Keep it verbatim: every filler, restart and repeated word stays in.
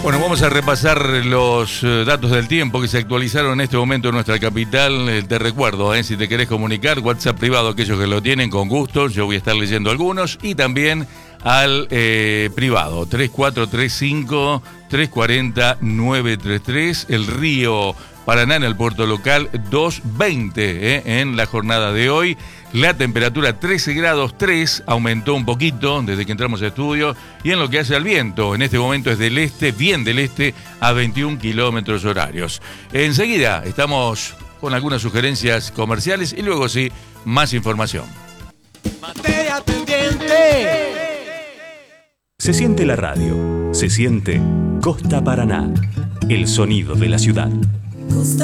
Bueno, vamos a repasar los eh, datos del tiempo que se actualizaron en este momento en nuestra capital. Eh, te recuerdo, eh, si te querés comunicar, WhatsApp privado, aquellos que lo tienen, con gusto. Yo voy a estar leyendo algunos. Y también al eh, privado, tres cuatro tres cinco, tres cuatro cero, nueve tres tres. El río Paraná en el puerto local, dos veinte eh, en la jornada de hoy. La temperatura trece grados tres, aumentó un poquito desde que entramos a estudio. Y en lo que hace al viento, en este momento es del este, bien del este, a veintiún kilómetros horarios. Enseguida estamos con algunas sugerencias comerciales y luego sí, más información. Se siente la radio, se siente Costa Paraná, el sonido de la ciudad.